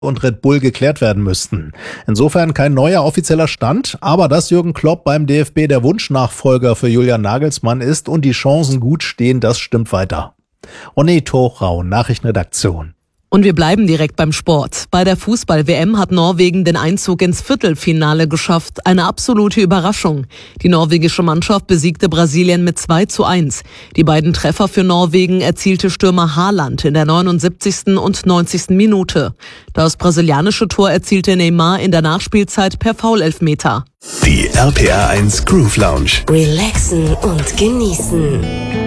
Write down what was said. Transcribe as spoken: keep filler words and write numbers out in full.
und Red Bull geklärt werden müssten. Insofern kein neuer offizieller Stand, aber dass Jürgen Klopp beim D F B der Wunschnachfolger für Julian Nagelsmann ist und die Chancen gut stehen, das stimmt weiter. Onne Torau, Nachrichtenredaktion. Und wir bleiben direkt beim Sport. Bei der Fußball-W M hat Norwegen den Einzug ins Viertelfinale geschafft. Eine absolute Überraschung. Die norwegische Mannschaft besiegte Brasilien mit zwei zu eins. Die beiden Treffer für Norwegen erzielte Stürmer Haaland in der neunundsiebzigsten und neunzigsten Minute. Das brasilianische Tor erzielte Neymar in der Nachspielzeit per Foul-Elfmeter. Die R P R eins Groove Lounge. Relaxen und genießen.